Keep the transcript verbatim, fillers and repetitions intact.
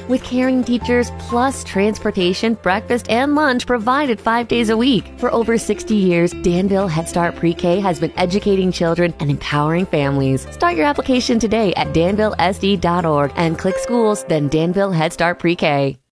With caring teachers plus transportation, breakfast, and lunch provided five days a week. For over sixty years, Danville Head Start Pre-K has been educating children and empowering families. Start your application today at danville s d dot org and click schools, then Danville Head Start Pre-K.